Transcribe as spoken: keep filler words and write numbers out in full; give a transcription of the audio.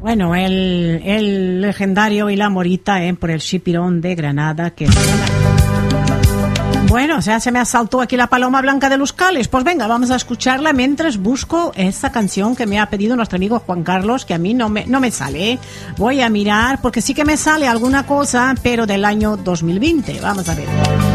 Bueno, el, el legendario y la morita, eh, por el Chipirón de Granada, que suena. Bueno, o sea, se me asaltó aquí la paloma blanca de los Cales. Pues venga, vamos a escucharla mientras busco esta canción que me ha pedido nuestro amigo Juan Carlos, que a mí no me, no me sale. Voy a mirar, porque sí que me sale alguna cosa, pero del año dos mil veinte. Vamos a ver.